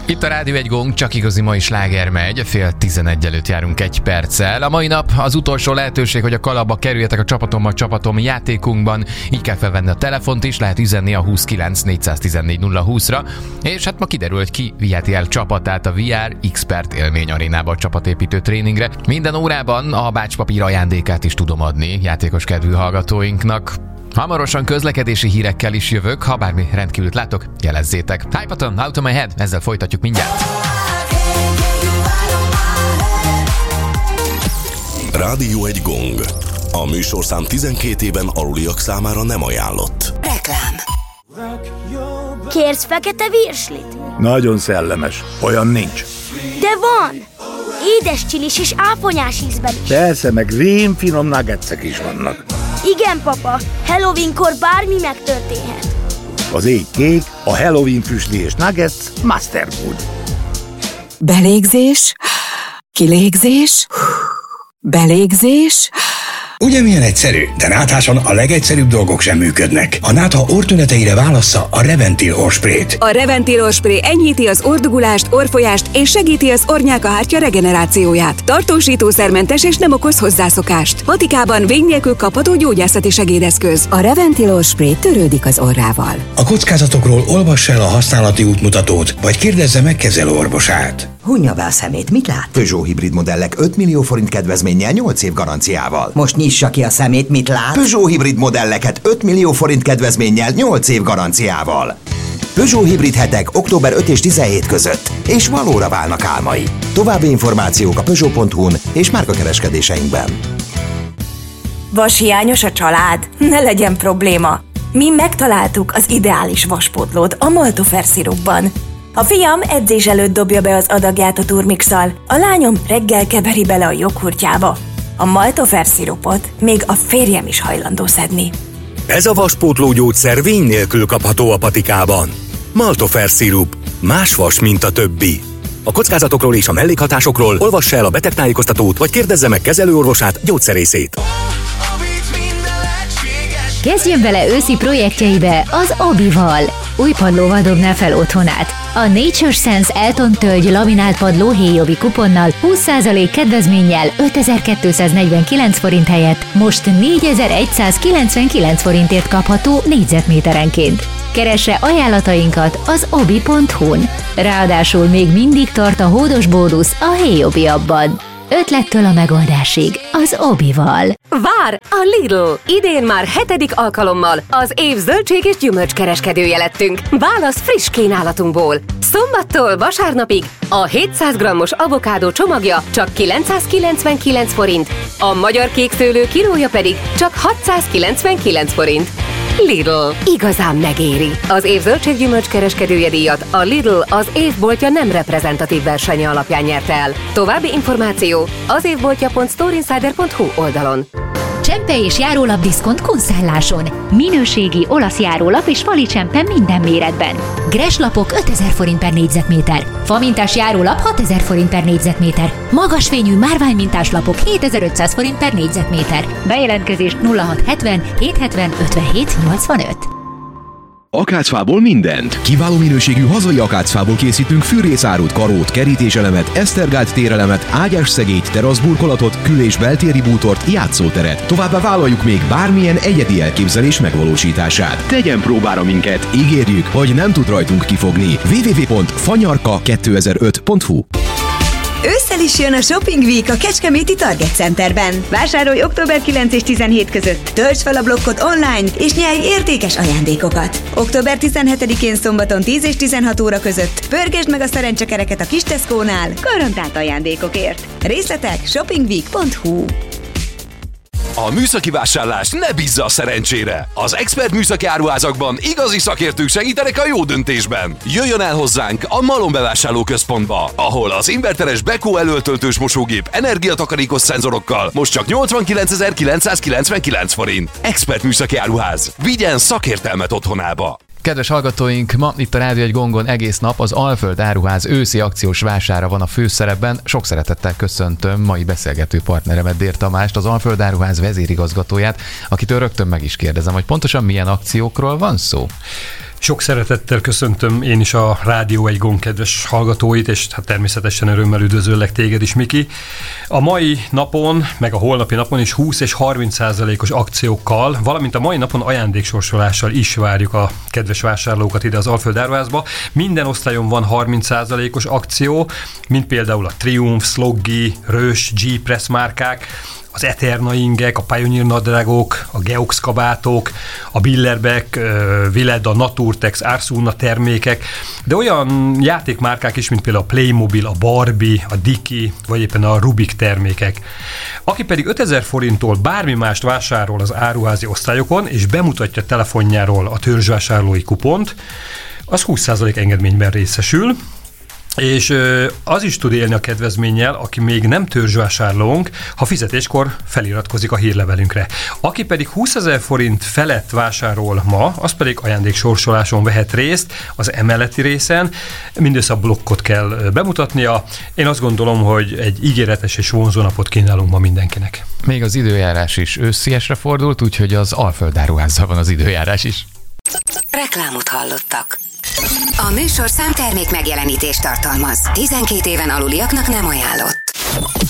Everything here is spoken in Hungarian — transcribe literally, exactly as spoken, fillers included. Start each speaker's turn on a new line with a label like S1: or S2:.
S1: Itt a Rádió egy Gong, csak igazi mai sláger megy, fél tizenegy előtt járunk egy perccel. A mai nap az utolsó lehetőség, hogy a kalapba kerüljetek a Csapatommal Csapatom játékunkban. Így kell felvenni a telefont is, lehet üzenni a huszonkilenc négyszáztizennégy nulla húszra. És hát ma kiderül, hogy ki viheti el csapatát a vé er Expert Élmény Arénába a csapatépítő tréningre. Minden órában a bácspapír ajándékát is tudom adni játékos kedvű hallgatóinknak. Hamarosan közlekedési hírekkel is jövök, ha bármi rendkívülit látok, jelezzétek. Hypaton, Out of My Head, ezzel folytatjuk mindjárt.
S2: Rádió egy Gong. A műsorszám tizenkét éven aluliak számára nem ajánlott.
S3: Reklám. Kérsz fekete virslit?
S4: Nagyon szellemes. Olyan nincs.
S3: De van! Édes csilis és áfonyás ízben is.
S4: Persze, meg rémfinom nuggetsek is vannak.
S3: Igen, papa. Halloweenkor bármi megtörténhet.
S4: Az ég kék, a Halloween füstli és nuggets Master Food.
S5: Belégzés, kilégzés, belégzés.
S6: Ugye milyen egyszerű, de nátháson a legegyszerűbb dolgok sem működnek. A nátha orrtüneteire válassza a Reventil orrsprayt.
S5: A Reventil orrspray enyhíti az orrdugulást, orrfolyást és segíti az orrnyálkahártya regenerációját. Tartósítószermentes és nem okoz hozzászokást. Patikában vény nélkül kapható gyógyászati segédeszköz. A Reventil orrspray törődik az orrával.
S6: A kockázatokról olvass el a használati útmutatót, vagy kérdezze meg kezelőorvosát.
S7: Hunja be a szemét, mit lát?
S8: Peugeot hibrid modellek öt millió forint kedvezménnyel nyolc év garanciával.
S7: Most nyissa ki a szemét, mit lát?
S8: Peugeot hibrid modelleket öt millió forint kedvezménnyel nyolc év garanciával. Peugeot hibrid hetek október öt és tizenhét között, és valóra válnak álmai. További információk a Peugeot pont hu-n és márkakereskedéseinkben.
S9: Vashiányos a család? Ne legyen probléma. Mi megtaláltuk az ideális vaspótlót a Maltofer szirupban. A fiam edzés előtt dobja be az adagját a turmixal, a lányom reggel keveri bele a joghurtjába. A Maltofer szirupot még a férjem is hajlandó szedni.
S10: Ez a vaspótló gyógyszer vény nélkül kapható a patikában. Maltofer szirup. Más vas, mint a többi. A kockázatokról és a mellékhatásokról olvassa el a betegtájékoztatót, vagy kérdezze meg kezelőorvosát, gyógyszerészét.
S11: Kezdjön bele őszi projektjeibe az Obival. Új padlóval dobná fel otthonát. A Nature Sense Elton tölgy laminált padló héjobi kuponnal húsz százalék kedvezménnyel ötezer-kétszáznegyvenkilenc forint helyett most négyezer-egyszázkilencvenkilenc forintért kapható négyzetméterenként. Keresse ajánlatainkat az obi pont hu-n. Ráadásul még mindig tart a hódos bónusz a héjobi abban. Ötlettől a megoldásig az Obival.
S12: Vár! A Lidl! Idén már hetedik alkalommal az év zöldség és gyümölcs kereskedője lettünk. Válasz friss kínálatunkból. Szombattól vasárnapig a hétszáz grammos avokádó csomagja csak kilencszázkilencvenkilenc forint, a magyar kékszőlő kilója pedig csak hatszázkilencvenkilenc forint. Lidl. Igazán megéri. Az év zöldséggyümölcs kereskedője díjat a Lidl az évboltja nem reprezentatív versenye alapján nyerte el. További információ az évboltja pont storeinsider pont hu oldalon.
S11: Csempe és járólap diszkont konszálláson. Minőségi olasz járólap és fali csempe minden méretben. Greslapok ötezer forint per négyzetméter. Famintás járólap hatezer forint per négyzetméter. Magasfényű márványmintás lapok hétezer-ötszáz forint per négyzetméter. Bejelentkezés nulla hat hetven hétszázhetven ötvenhét nyolcvanöt.
S13: Akácfából mindent. Kiváló minőségű hazai akácfából készítünk fűrészárút, karót, kerítéselemet, esztergált térelemet, ágyásszegélyt, teraszburkolatot, kül- és beltéri bútort, játszóteret. Továbbá vállaljuk még bármilyen egyedi elképzelés megvalósítását. Tegyen próbára minket, ígérjük, hogy nem tud rajtunk kifogni. double-u double-u double-u pont fanyarka kétezer-öt pont hu.
S14: Ősszel is jön a Shopping Week a Kecskeméti Target Centerben. Vásárolj október kilenc és tizenhét között. Töltsd fel a blokkot online, és nyerj értékes ajándékokat. október tizenhetedikén szombaton tíz és tizenhat óra között pörgesd meg a szerencsekereket a kis Tesco-nál garantált ajándékokért. Részletek shoppingweek pont hu.
S15: A műszaki vásárlás ne bízza a szerencsére! Az Expert műszaki áruházakban igazi szakértők segítenek a jó döntésben. Jöjjön el hozzánk a Malom bevásárlóközpontba, ahol az inverteres Beko előtöltős mosógép energiatakarékos szenzorokkal most csak nyolcvankilencezer-kilencszázkilencvenkilenc forint. Expert műszaki áruház. Vigyen szakértelmet otthonába!
S1: Kedves hallgatóink, ma itt a Rádió egy Gongon egész nap az Alföld Áruház őszi akciós vására van a főszerepben. Sok szeretettel köszöntöm mai beszélgető partneremet, Dér Tamást, az Alföld Áruház vezérigazgatóját, akitől rögtön meg is kérdezem, hogy pontosan milyen akciókról van szó.
S16: Sok szeretettel köszöntöm én is a Rádió egy Gong kedves hallgatóit, és hát természetesen örömmel üdvözöllek téged is, Miki. A mai napon, meg a holnapi napon is húsz és harminc százalékos akciókkal, valamint a mai napon ajándéksorsolással is várjuk a kedves vásárlókat ide az Alföld áruházba. Minden osztályon van harminc százalékos akció, mint például a Triumph, Sloggy, Rösch, G-Press márkák, az Eterna ingek, a Pioneer nadrágok, a Geox kabátok, a Billerbeck, Vileda, Naturtex, Arsuna termékek, de olyan játékmárkák is, mint például a Playmobil, a Barbie, a Diki, vagy éppen a Rubik termékek. Aki pedig ötezer forinttól bármi mást vásárol az áruházi osztályokon, és bemutatja telefonjáról a törzsvásárlói kupont, az húsz százalék engedményben részesül, és az is tud élni a kedvezménnyel, aki még nem törzsvásárlónk, ha fizetéskor feliratkozik a hírlevelünkre. Aki pedig húszezer forint felett vásárol ma, az pedig ajándéksorsoláson vehet részt az emeleti részen, mindössze a blokkot kell bemutatnia. Én azt gondolom, hogy egy ígéretes és vonzó napot kínálunk ma mindenkinek.
S1: Még az időjárás is ősziesre fordult, úgyhogy az Alföld áruházzal van az időjárás is.
S17: Reklámot hallottak. A műsorszám termék megjelenítést tartalmaz. tizenkét éven aluliaknak nem ajánlott.